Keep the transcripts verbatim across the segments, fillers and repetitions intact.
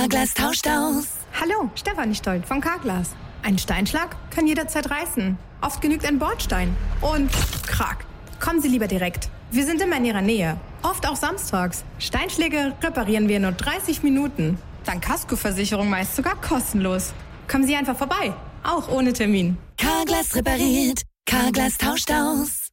Carglass tauscht aus. Hallo, Stefanie Stolt von Carglass. Ein Steinschlag kann jederzeit reißen. Oft genügt ein Bordstein. Und krack. Kommen Sie lieber direkt. Wir sind immer in Ihrer Nähe. Oft auch samstags. Steinschläge reparieren wir in nur dreißig Minuten. Dank Kaskoversicherung meist sogar kostenlos. Kommen Sie einfach vorbei. Auch ohne Termin. Carglass repariert. Carglass tauscht aus.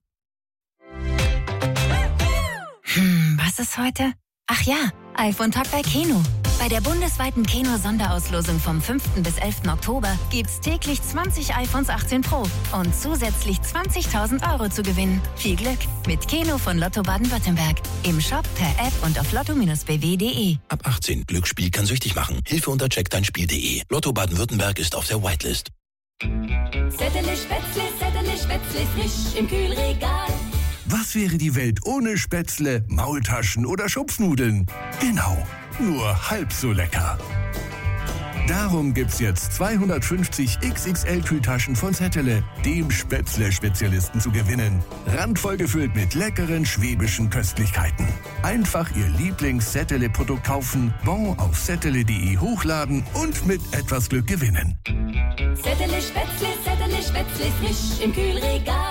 Hm, was ist heute? Ach ja, iPhone-Tag bei Keno. Bei der bundesweiten Keno-Sonderauslosung vom fünften bis elften Oktober gibt's täglich zwanzig iPhones achtzehn Pro und zusätzlich zwanzigtausend Euro zu gewinnen. Viel Glück mit Keno von Lotto Baden-Württemberg. Im Shop, per App und auf lotto Bindestrich b w punkt d e. Ab achtzehn. Glücksspiel kann süchtig machen. Hilfe unter check dein Spiel punkt d e. Lotto Baden-Württemberg ist auf der Whitelist. Zettele Spätzle, Zettele Spätzle, frisch im Kühlregal. Was wäre die Welt ohne Spätzle, Maultaschen oder Schupfnudeln? Genau, nur halb so lecker. Darum gibt's jetzt zweihundertfünfzig X X L-Kühltaschen von Zettele, dem Spätzle-Spezialisten, zu gewinnen. Randvoll gefüllt mit leckeren schwäbischen Köstlichkeiten. Einfach Ihr Lieblings-Zettele-Produkt kaufen, Bon auf zettele punkt d e hochladen und mit etwas Glück gewinnen. Zettele Spätzle, Zettele Spätzle, frisch im Kühlregal.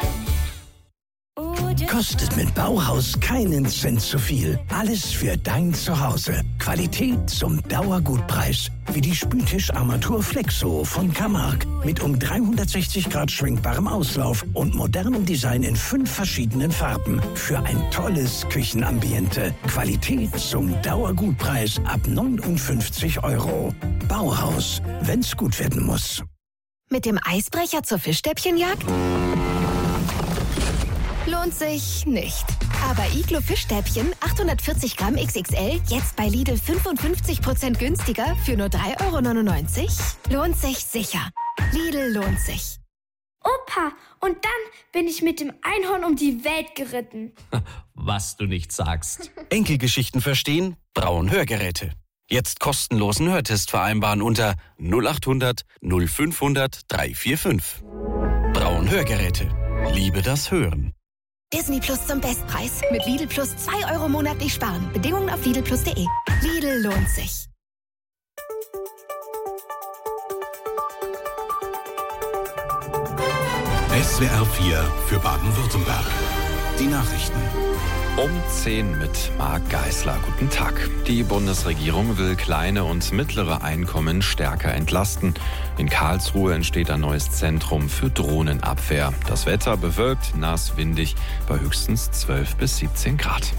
Kostet mit Bauhaus keinen Cent zu viel. Alles für dein Zuhause. Qualität zum Dauergutpreis. Wie die Spültischarmatur Flexo von Camargue. Mit um dreihundertsechzig Grad schwenkbarem Auslauf und modernem Design in fünf verschiedenen Farben. Für ein tolles Küchenambiente. Qualität zum Dauergutpreis ab neunundfünfzig Euro. Bauhaus, wenn's gut werden muss. Mit dem Eisbrecher zur Fischstäbchenjagd? Lohnt sich nicht. Aber Iglo Fischstäbchen achthundertvierzig Gramm X X L jetzt bei Lidl fünfundfünfzig Prozent günstiger für nur drei Euro neunundneunzig? Lohnt sich sicher. Lidl lohnt sich. Opa, und dann bin ich mit dem Einhorn um die Welt geritten. Was du nicht sagst. Enkelgeschichten verstehen? Braun Hörgeräte. Jetzt kostenlosen Hörtest vereinbaren unter null achthundert null fünfhundert dreihundertfünfundvierzig. Braun Hörgeräte. Liebe das Hören. Disney Plus zum Bestpreis. Mit Lidl Plus zwei Euro monatlich sparen. Bedingungen auf lidl plus punkt d e. Lidl lohnt sich. S W R vier für Baden-Württemberg. Die Nachrichten. Um zehn mit Marc Geisler. Guten Tag. Die Bundesregierung will kleine und mittlere Einkommen stärker entlasten. In Karlsruhe entsteht ein neues Zentrum für Drohnenabwehr. Das Wetter bewölkt, nass, windig, bei höchstens zwölf bis siebzehn Grad.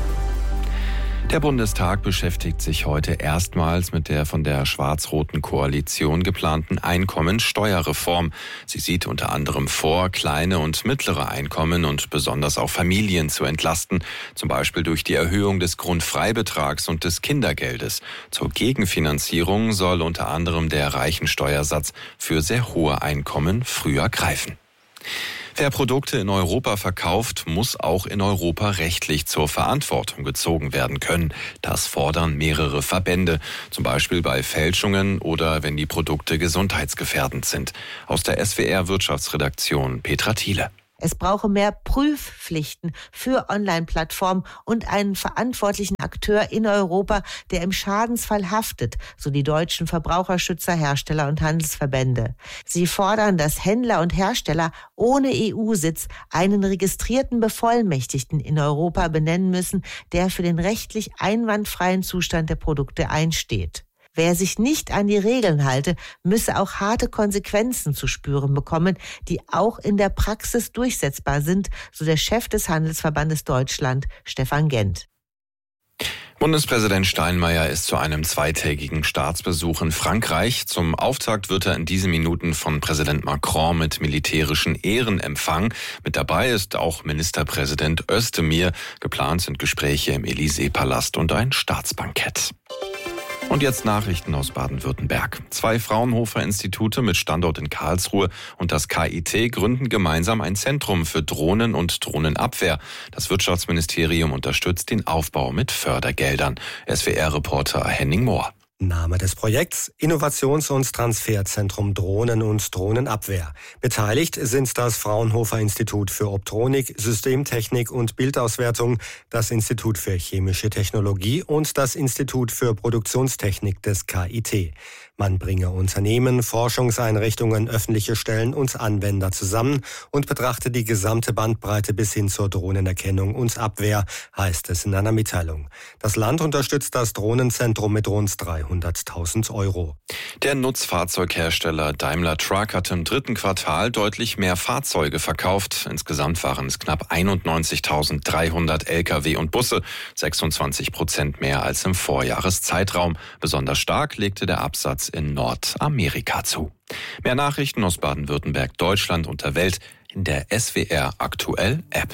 Der Bundestag beschäftigt sich heute erstmals mit der von der schwarz-roten Koalition geplanten Einkommensteuerreform. Sie sieht unter anderem vor, kleine und mittlere Einkommen und besonders auch Familien zu entlasten, zum Beispiel durch die Erhöhung des Grundfreibetrags und des Kindergeldes. Zur Gegenfinanzierung soll unter anderem der Reichensteuersatz für sehr hohe Einkommen früher greifen. Wer Produkte in Europa verkauft, muss auch in Europa rechtlich zur Verantwortung gezogen werden können. Das fordern mehrere Verbände, zum Beispiel bei Fälschungen oder wenn die Produkte gesundheitsgefährdend sind. Aus der S W R-Wirtschaftsredaktion Petra Thiele. Es brauche mehr Prüfpflichten für Online-Plattformen und einen verantwortlichen Akteur in Europa, der im Schadensfall haftet, so die deutschen Verbraucherschützer, Hersteller und Handelsverbände. Sie fordern, dass Händler und Hersteller ohne E U-Sitz einen registrierten Bevollmächtigten in Europa benennen müssen, der für den rechtlich einwandfreien Zustand der Produkte einsteht. Wer sich nicht an die Regeln halte, müsse auch harte Konsequenzen zu spüren bekommen, die auch in der Praxis durchsetzbar sind, so der Chef des Handelsverbandes Deutschland, Stefan Gent. Bundespräsident Steinmeier ist zu einem zweitägigen Staatsbesuch in Frankreich. Zum Auftakt wird er in diesen Minuten von Präsident Macron mit militärischen Ehren empfangen. Mit dabei ist auch Ministerpräsident Özdemir. Geplant sind Gespräche im Élysée-Palast und ein Staatsbankett. Und jetzt Nachrichten aus Baden-Württemberg. Zwei Fraunhofer-Institute mit Standort in Karlsruhe und das K I T gründen gemeinsam ein Zentrum für Drohnen und Drohnenabwehr. Das Wirtschaftsministerium unterstützt den Aufbau mit Fördergeldern. S W R-Reporter Henning Mohr. Name des Projekts: Innovations- und Transferzentrum Drohnen und Drohnenabwehr. Beteiligt sind das Fraunhofer Institut für Optronik, Systemtechnik und Bildauswertung, das Institut für chemische Technologie und das Institut für Produktionstechnik des K I T. Man bringe Unternehmen, Forschungseinrichtungen, öffentliche Stellen und Anwender zusammen und betrachte die gesamte Bandbreite bis hin zur Drohnenerkennung und Abwehr, heißt es in einer Mitteilung. Das Land unterstützt das Drohnenzentrum mit rund dreihunderttausend Euro. Der Nutzfahrzeughersteller Daimler Truck hat im dritten Quartal deutlich mehr Fahrzeuge verkauft. Insgesamt waren es knapp einundneunzigtausenddreihundert L K W und Busse, sechsundzwanzig Prozent mehr als im Vorjahreszeitraum. Besonders stark legte der Absatz in Nordamerika zu. Mehr Nachrichten aus Baden-Württemberg, Deutschland und der Welt in der S W R Aktuell App.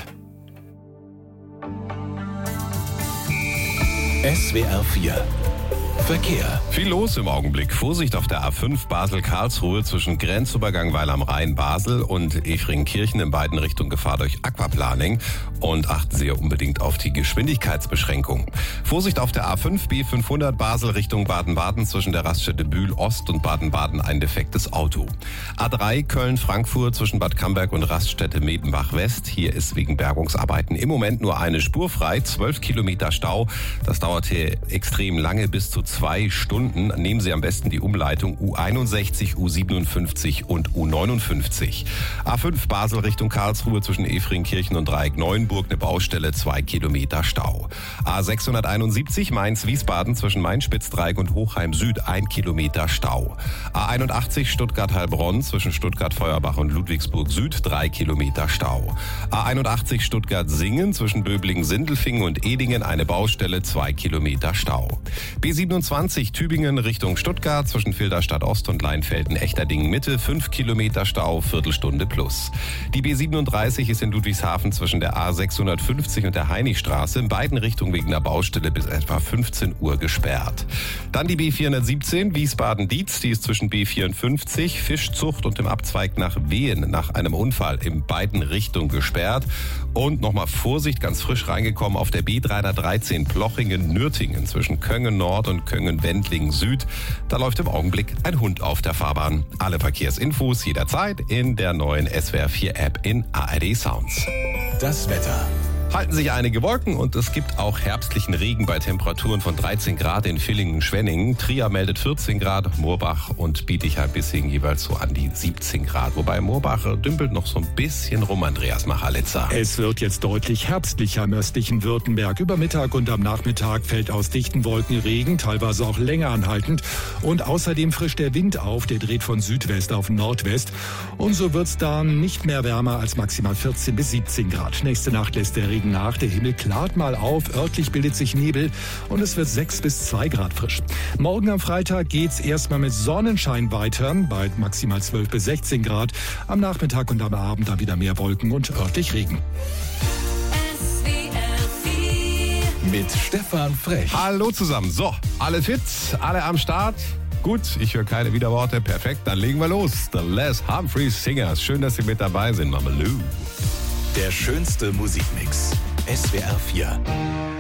S W R vier Verkehr. Viel los im Augenblick. Vorsicht auf der A fünf Basel-Karlsruhe zwischen Grenzübergang Weil am Rhein Basel und Efringkirchen in beiden Richtungen Gefahr durch Aquaplaning. Und achten Sie unbedingt auf die Geschwindigkeitsbeschränkung. Vorsicht auf der A fünf B fünfhundert Basel Richtung Baden-Baden zwischen der Raststätte Bühl Ost und Baden-Baden ein defektes Auto. A drei Köln-Frankfurt zwischen Bad Camberg und Raststätte Medenbach West. Hier ist wegen Bergungsarbeiten im Moment nur eine Spur frei. zwölf Kilometer Stau. Das dauert hier extrem lange, bis zu zwei Stunden. Nehmen Sie am besten die Umleitung U einundsechzig, U siebenundfünfzig und U neunundfünfzig. A fünf Basel Richtung Karlsruhe zwischen Efringkirchen und Dreieck Neuenburg eine Baustelle, zwei Kilometer Stau. A sechshunderteinundsiebzig Mainz-Wiesbaden zwischen Main-Spitzdreieck und Hochheim Süd, ein Kilometer Stau. A einundachtzig Stuttgart-Heilbronn zwischen Stuttgart-Feuerbach und Ludwigsburg Süd, drei Kilometer Stau. A einundachtzig Stuttgart-Singen zwischen Böblingen-Sindelfingen und Edingen eine Baustelle, zwei Kilometer Stau. B siebenundzwanzig Tübingen Richtung Stuttgart zwischen Filderstadt Ost und Leinfelden-Echterdingen Mitte, fünf Kilometer Stau, Viertelstunde plus. Die B siebenunddreißig ist in Ludwigshafen zwischen der A sechshundertfünfzig und der Heiligstraße in beiden Richtungen wegen der Baustelle bis etwa fünfzehn Uhr gesperrt. Dann die B vierhundertsiebzehn Wiesbaden-Dietz, die ist zwischen B vierundfünfzig Fischzucht und dem Abzweig nach Wehen nach einem Unfall in beiden Richtungen gesperrt. Und nochmal Vorsicht, ganz frisch reingekommen auf der B dreihundertdreizehn Plochingen-Nürtingen zwischen Köngen Nord und Köngen-Wendling Süd. Da läuft im Augenblick ein Hund auf der Fahrbahn. Alle Verkehrsinfos jederzeit in der neuen S W R vier App in A R D Sounds. Das Wetter. Halten sich einige Wolken und es gibt auch herbstlichen Regen bei Temperaturen von dreizehn Grad in Villingen-Schwenningen. Trier meldet vierzehn Grad, Moorbach und Bietigheim-Bissingen jeweils so an die siebzehn Grad. Wobei Moorbach dümpelt noch so ein bisschen rum, Andreas Machalitzer. Es wird jetzt deutlich herbstlicher im östlichen Württemberg. Über Mittag und am Nachmittag fällt aus dichten Wolken Regen, teilweise auch länger anhaltend. Und außerdem frischt der Wind auf, der dreht von Südwest auf Nordwest. Und so wird es dann nicht mehr wärmer als maximal vierzehn bis siebzehn Grad. Nächste Nacht lässt der Regen nach, der Himmel klart mal auf, örtlich bildet sich Nebel und es wird sechs bis zwei Grad frisch. Morgen am Freitag geht's erstmal mit Sonnenschein weiter, bei maximal zwölf bis sechzehn Grad. Am Nachmittag und am Abend dann wieder mehr Wolken und örtlich Regen. Mit Stefan Frech. Hallo zusammen. So, alle fit, alle am Start. Gut, ich höre keine Widerworte. Perfekt, dann legen wir los. The Les Humphreys Singers. Schön, dass Sie mit dabei sind, Mamalou. Der schönste Musikmix. S W R vier.